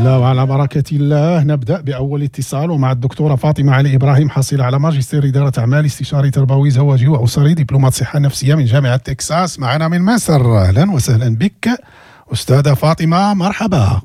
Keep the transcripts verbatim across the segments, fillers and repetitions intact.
الله وعلى بركة الله. نبدأ بأول اتصال ومع الدكتورة فاطمة علي إبراهيم، حاصلة على ماجستير إدارة أعمال، استشاري تربوي زواجي وأسري، دبلومات صحة نفسية من جامعة تكساس، معنا من مصر. أهلا وسهلا بك أستاذة فاطمة، مرحبا.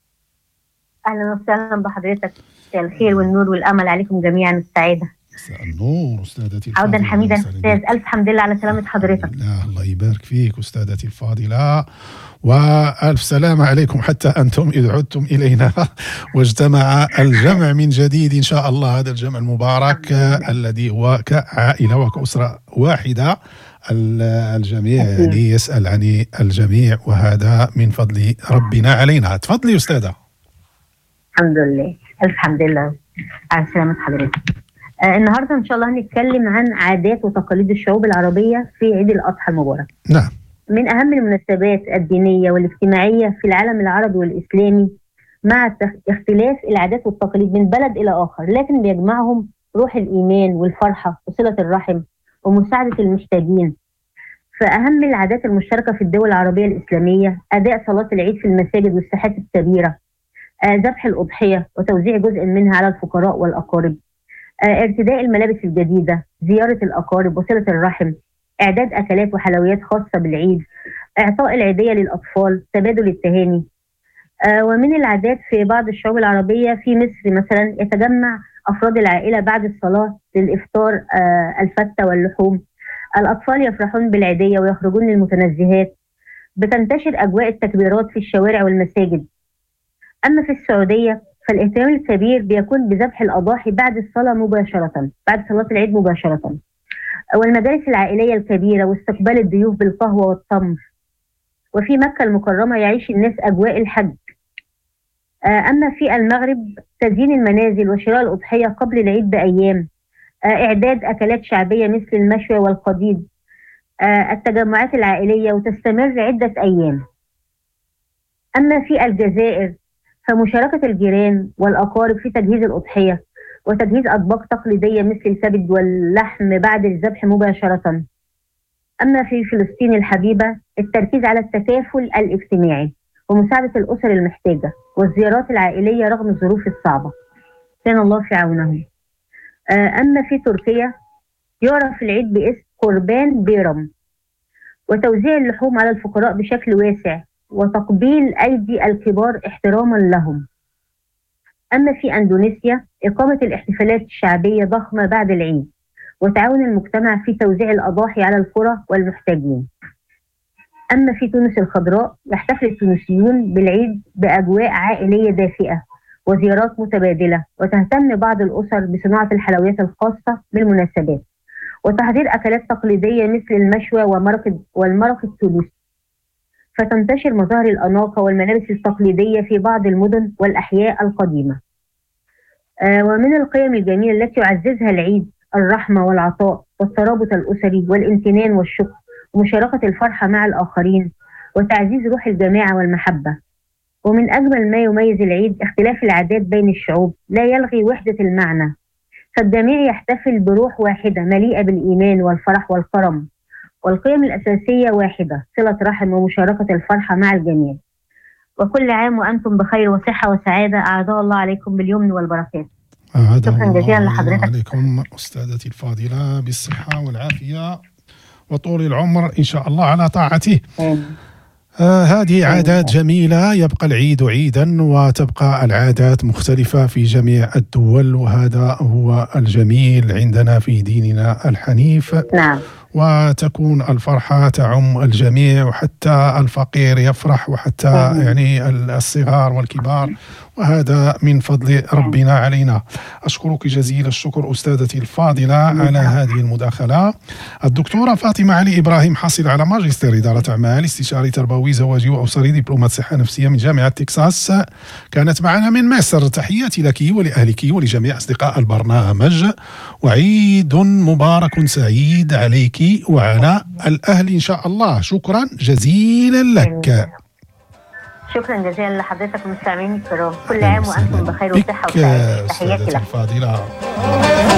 أهلا وسهلا بحضرتك، الخير والنور والأمل عليكم جميعا السعادة. مساء النور أستاذتي عودا الفاضلة. حميدا أستاذ، ألف حمد لله على سلامة حضرتك. الله, الله يبارك فيك أستاذتي الفاضلة، وألف سلامة عليكم حتى أنتم إذ عدتم إلينا واجتمع الجمع من جديد إن شاء الله. هذا الجمع المبارك الذي هو كعائلة وكأسرة واحدة، الجميع يعني يسأل عن الجميع، وهذا من فضل ربنا علينا. تفضلي أستاذة. الحمد لله، ألف حمد لله على سلامة حضرتك. آه النهارده إن شاء الله هنتكلم عن عادات وتقاليد الشعوب العربية في عيد الأضحى المبارك. نعم. من أهم المناسبات الدينية والاجتماعية في العالم العربي والإسلامي، مع اختلاف العادات والتقاليد من بلد إلى آخر، لكن بيجمعهم روح الإيمان والفرحة وصلة الرحم ومساعدة المحتاجين. فأهم العادات المشتركة في الدول العربية الإسلامية أداء صلاة العيد في المساجد والساحات الكبيرة، ذبح آه الأضحية وتوزيع جزء منها على الفقراء والأقارب، آه ارتداء الملابس الجديدة، زيارة الأقارب وصلة الرحم، إعداد أكلات وحلويات خاصة بالعيد، إعطاء العيدية للأطفال، تبادل التهاني. آه ومن العادات في بعض الشعوب العربية في مصر مثلا، يتجمع أفراد العائلة بعد الصلاة للإفطار، آه الفتة واللحوم. الأطفال يفرحون بالعيدية ويخرجون للمتنزهات. بتنتشر أجواء التكبيرات في الشوارع والمساجد. أما في السعودية فالاهتمام الكبير بيكون بذبح الأضاحي بعد الصلاة مباشرة، بعد صلاة العيد مباشرة، والمجالس العائلية الكبيرة واستقبال الضيوف بالقهوة والتمر. وفي مكة المكرمة يعيش الناس أجواء الحج. أما في المغرب تزيين المنازل وشراء الأضحية قبل العيد بأيام، إعداد أكلات شعبية مثل المشوى والقديد، التجمعات العائلية وتستمر عدة أيام. أما في الجزائر فمشاركة الجيران والأقارب في تجهيز الأضحية وتجهيز أطباق تقليدية مثل الكبد واللحم بعد الذبح مباشرة. أما في فلسطين الحبيبة التركيز على التكافل الاجتماعي ومساعدة الأسر المحتاجة والزيارات العائلية رغم الظروف الصعبة، كان الله في عونهم. أما في تركيا يعرف العيد باسم قربان بيرم، وتوزيع اللحوم على الفقراء بشكل واسع وتقبيل أيدي الكبار احتراما لهم. أما في أندونيسيا إقامة الاحتفالات الشعبية ضخمة بعد العيد وتعاون المجتمع في توزيع الأضاحي على القرى والمحتاجين. أما في تونس الخضراء يحتفل التونسيون بالعيد بأجواء عائلية دافئة وزيارات متبادلة، وتهتم بعض الأسر بصناعة الحلويات الخاصة بالمناسبات وتحضير أكلات تقليدية مثل المشوى ومرق والمرق التونسي. فتنتشر مظاهر الأناقة والملابس التقليدية في بعض المدن والأحياء القديمة. آه ومن القيم الجميلة التي يعززها العيد الرحمة والعطاء والترابط الأسري والامتنان والشكر ومشاركة الفرحة مع الآخرين وتعزيز روح الجماعة والمحبة. ومن أجمل ما يميز العيد اختلاف العادات بين الشعوب لا يلغي وحدة المعنى، فالجميع يحتفل بروح واحدة مليئة بالإيمان والفرح والكرم، والقيم الأساسية واحدة، صلة رحم ومشاركة الفرحة مع الجميع. وكل عام وأنتم بخير وصحة وسعادة، أعاد الله عليكم باليمن والبركات. شكرا جزيلا لحضرتك. عليكم أستاذتي الفاضلة بالصحة والعافية وطول العمر إن شاء الله على طاعته. آه هذه عادات جميلة، يبقى العيد عيدا وتبقى العادات مختلفة في جميع الدول، وهذا هو الجميل عندنا في ديننا الحنيف. نعم. وتكون الفرحة تعم الجميع، وحتى الفقير يفرح، وحتى يعني الصغار والكبار، وهذا من فضل ربنا علينا. أشكرك جزيل الشكر أستاذتي الفاضلة على هذه المداخلة. الدكتورة فاطمة علي إبراهيم، حاصل على ماجستير إدارة أعمال، استشاري تربوي زواجي وأسري، دبلومات صحة نفسية من جامعة تكساس، كانت معنا من مصر. تحياتي لك ولأهلك ولجميع أصدقاء البرنامج، وعيد مبارك سعيد عليك وعلى الأهل إن شاء الله. شكرا جزيلا لك. شكرا جزيلا لحضرتك ومستمعين الكرام، كل عام وأنتم بخير وصحة وسعادة. تحياتي لك.